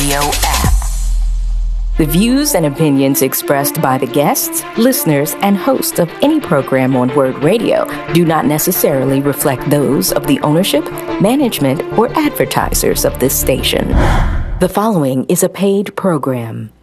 Radio app. The views and opinions expressed by the guests, listeners, and hosts of any program on Word Radio do not necessarily reflect those of the ownership, management, or advertisers of this station. The following is a paid program.